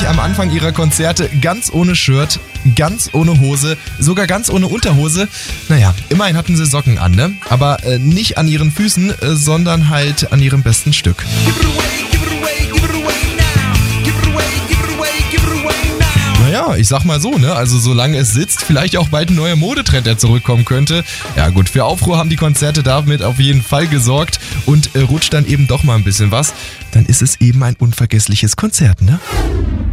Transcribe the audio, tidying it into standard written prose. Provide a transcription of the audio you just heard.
wirklich am Anfang ihrer Konzerte ganz ohne Shirt, ganz ohne Hose, sogar ganz ohne Unterhose. Naja, immerhin hatten sie Socken an, ne? Aber nicht an ihren Füßen, sondern halt an ihrem besten Stück. Naja, ich sag mal so, ne? Also solange es sitzt, vielleicht auch bald ein neuer Modetrend, der zurückkommen könnte. Ja gut, für Aufruhr haben die Konzerte damit auf jeden Fall gesorgt und rutscht dann eben doch mal ein bisschen was, dann ist es eben ein unvergessliches Konzert, ne?